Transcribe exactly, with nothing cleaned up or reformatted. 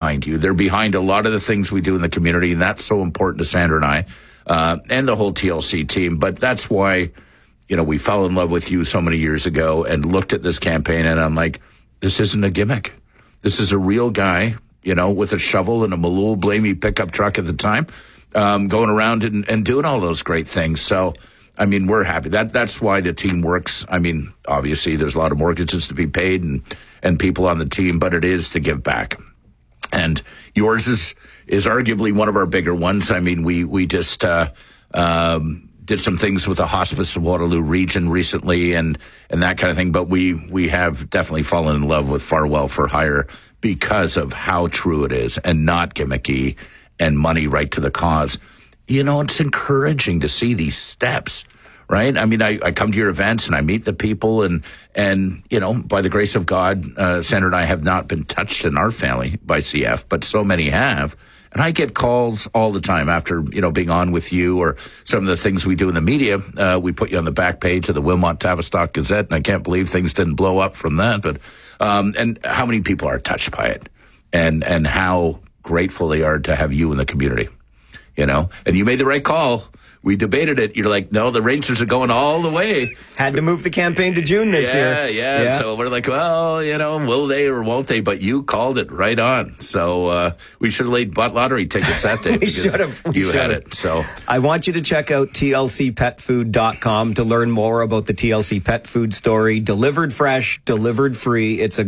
behind you. They're behind a lot of the things we do in the community, and that's so important to Sandra and I, uh, and the whole T L C team. But that's why, you know, we fell in love with you so many years ago and looked at this campaign, and I'm like, this isn't a gimmick. This is a real guy, you know, with a shovel and a Malul Blamey pickup truck at the time, um, going around and, and doing all those great things. So, I mean, we're happy. That That's why the team works. I mean, obviously, there's a lot of mortgages to be paid and, and people on the team, but it is to give back. And yours is is arguably one of our bigger ones. I mean, we, we just uh, um, did some things with the Hospice of Waterloo Region recently and, and that kind of thing. But we, we have definitely fallen in love with Farwell for Hire because of how true it is and not gimmicky and money right to the cause. You know, it's encouraging to see these steps, right? I mean, I, I come to your events and I meet the people and, and you know, by the grace of God, uh, Sandra and I have not been touched in our family by C F, but so many have. And I get calls all the time after, you know, being on with you or some of the things we do in the media. Uh, we put you on the back page of the Wilmot Tavistock Gazette, and I can't believe things didn't blow up from that. But um, and how many people are touched by it, and and how grateful they are to have you in the community, you know. And you made the right call. We debated it. You're like, no, the Rangers are going all the way. Had to move the campaign to June this yeah, year. Yeah, yeah. So we're like, well, you know, will they or won't they? But you called it right on. So uh, we should have laid butt lottery tickets that day. we should have. You should've. had it. So I want you to check out T L C pet food dot com to learn more about the T L C Pet Food story. Delivered fresh, delivered free. It's a